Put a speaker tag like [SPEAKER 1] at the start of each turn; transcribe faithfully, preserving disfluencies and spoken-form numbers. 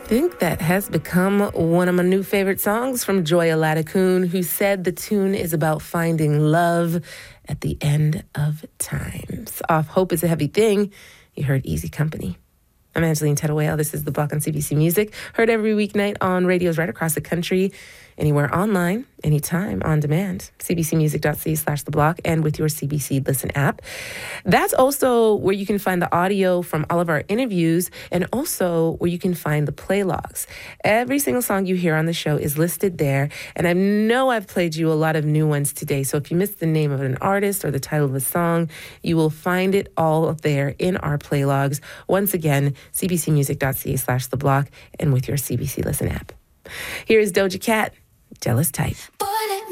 [SPEAKER 1] think that has become one of my new favorite songs from Joya Ladakun, who said the tune is about finding love at the end of times. Off Hope is a Heavy Thing, you heard Easy Company. I'm Angeline Tettawale. This is The Block on C B C Music, heard every weeknight on radios right across the country, anywhere online, anytime, on demand. cbcmusic.ca slash The Block and with your C B C Listen app. That's also where you can find the audio from all of our interviews and also where you can find the play logs. Every single song you hear on the show is listed there, and I know I've played you a lot of new ones today, so if you missed the name of an artist or the title of a song, you will find it all there in our play logs. Once again, cbcmusic.ca slash The Block and with your C B C Listen app. Here is Doja Cat, Jealous Type.